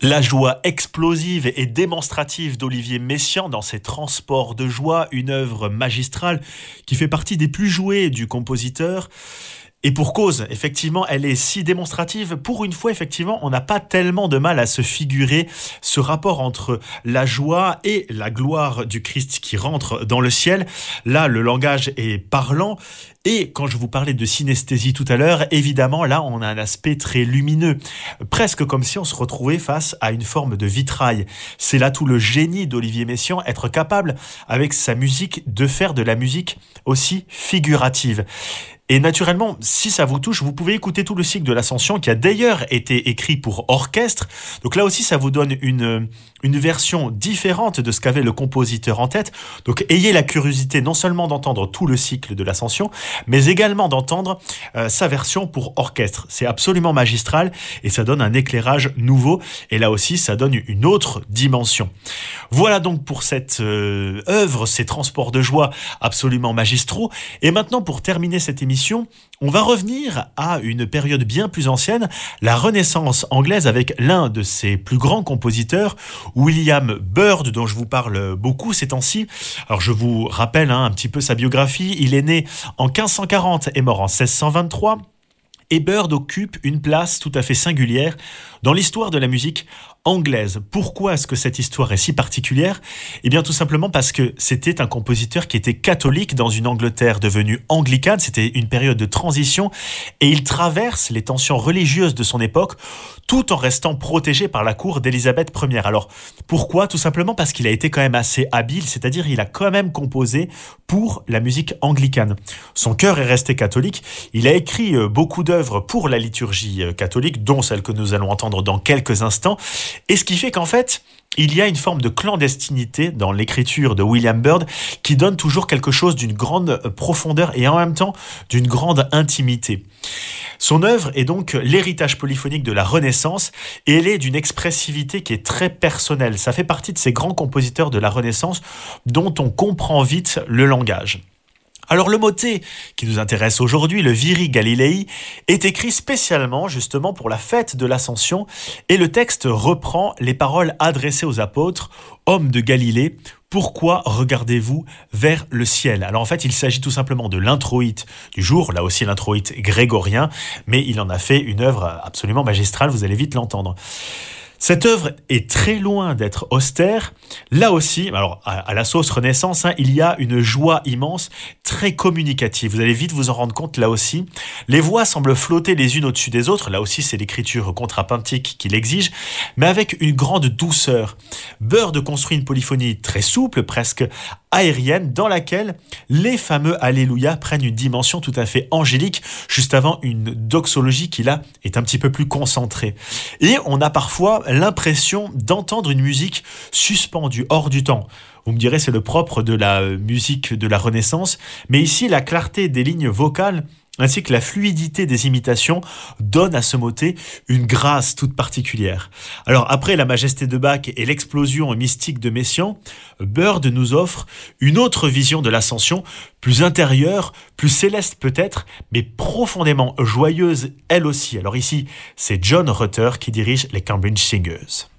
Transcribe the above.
La joie explosive et démonstrative d'Olivier Messiaen dans ses Transports de joie, une œuvre magistrale qui fait partie des plus jouées du compositeur. Et pour cause, effectivement, elle est si démonstrative. Pour une fois, effectivement, on n'a pas tellement de mal à se figurer ce rapport entre la joie et la gloire du Christ qui rentre dans le ciel. Là, le langage est parlant. Et quand je vous parlais de synesthésie tout à l'heure, évidemment, là, on a un aspect très lumineux. Presque comme si on se retrouvait face à une forme de vitrail. C'est là tout le génie d'Olivier Messiaen, être capable, avec sa musique, de faire de la musique aussi figurative. Et naturellement, si ça vous touche, vous pouvez écouter tout le cycle de l'Ascension qui a d'ailleurs été écrit pour orchestre. Donc là aussi, ça vous donne une version différente de ce qu'avait le compositeur en tête. Donc ayez la curiosité non seulement d'entendre tout le cycle de l'Ascension, mais également d'entendre sa version pour orchestre. C'est absolument magistral et ça donne un éclairage nouveau. Et là aussi, ça donne une autre dimension. Voilà donc pour cette œuvre, ces transports de joie absolument magistraux. Et maintenant, pour terminer cette émission, on va revenir à une période bien plus ancienne, la Renaissance anglaise, avec l'un de ses plus grands compositeurs, William Byrd, dont je vous parle beaucoup ces temps-ci. Alors je vous rappelle un petit peu sa biographie. Il est né en 1540 et mort en 1623. Et Byrd occupe une place tout à fait singulière dans l'histoire de la musique anglaise. Pourquoi est-ce que cette histoire est si particulière ? Eh bien tout simplement parce que c'était un compositeur qui était catholique dans une Angleterre devenue anglicane. C'était une période de transition et il traverse les tensions religieuses de son époque tout en restant protégé par la cour d'Élisabeth Ier. Alors pourquoi ? Tout simplement parce qu'il a été quand même assez habile, c'est-à-dire il a quand même composé pour la musique anglicane. Son cœur est resté catholique. Il a écrit beaucoup d'œuvres pour la liturgie catholique, dont celle que nous allons entendre dans quelques instants. Et ce qui fait qu'en fait, il y a une forme de clandestinité dans l'écriture de William Byrd qui donne toujours quelque chose d'une grande profondeur et en même temps d'une grande intimité. Son œuvre est donc l'héritage polyphonique de la Renaissance et elle est d'une expressivité qui est très personnelle. Ça fait partie de ces grands compositeurs de la Renaissance dont on comprend vite le langage. Alors le motet qui nous intéresse aujourd'hui, le Viri Galilei, est écrit spécialement justement pour la fête de l'Ascension et le texte reprend les paroles adressées aux apôtres, hommes de Galilée. Pourquoi regardez-vous vers le ciel ? Alors en fait, il s'agit tout simplement de l'introïte du jour, là aussi l'introïte grégorien, mais il en a fait une œuvre absolument magistrale, vous allez vite l'entendre. Cette œuvre est très loin d'être austère. Là aussi, alors à la sauce Renaissance, il y a une joie immense, très communicative. Vous allez vite vous en rendre compte là aussi. Les voix semblent flotter les unes au-dessus des autres. Là aussi, c'est l'écriture contrapuntique qui l'exige, mais avec une grande douceur. Byrd construit une polyphonie très souple, presque aérienne, dans laquelle les fameux Alléluia prennent une dimension tout à fait angélique, juste avant une doxologie qui là est un petit peu plus concentrée. Et on a parfois l'impression d'entendre une musique suspendue, hors du temps. Vous me direz, c'est le propre de la musique de la Renaissance, mais ici, la clarté des lignes vocales ainsi que la fluidité des imitations donnent à ce motet une grâce toute particulière. Alors après la majesté de Bach et l'explosion mystique de Messiaen, Byrd nous offre une autre vision de l'ascension, plus intérieure, plus céleste peut-être, mais profondément joyeuse elle aussi. Alors ici, c'est John Rutter qui dirige les Cambridge Singers.